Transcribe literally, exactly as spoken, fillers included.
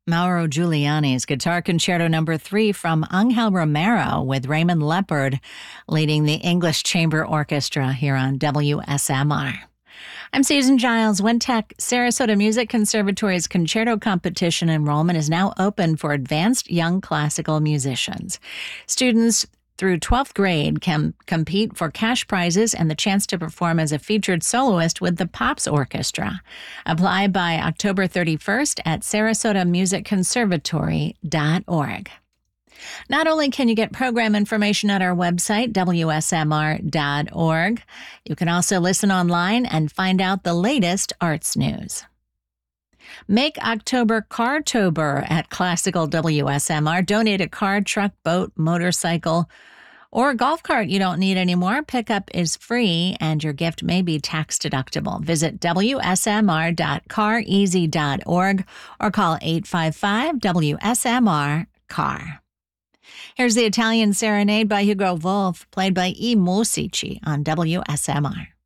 Mauro Giuliani's Guitar Concerto Number three from Angel Romero with Raymond Leppard leading the English Chamber Orchestra here on W S M R. I'm Susan Giles. Wintec Sarasota Music Conservatory's concerto competition enrollment is now open for advanced young classical musicians. Students through twelfth grade can compete for cash prizes and the chance to perform as a featured soloist with the Pops Orchestra. Apply by October thirty-first at sarasota music conservatory dot org. Not only can you get program information at our website, W S M R dot org, you can also listen online and find out the latest arts news. Make October Cartober at Classical W S M R. Donate a car, truck, boat, motorcycle, or a golf cart you don't need anymore. Pickup is free, and your gift may be tax deductible. Visit W S M R dot car easy dot org or call eight five five W S M R C A R. Here's the Italian Serenade by Hugo Wolf, played by I Musici on W S M R.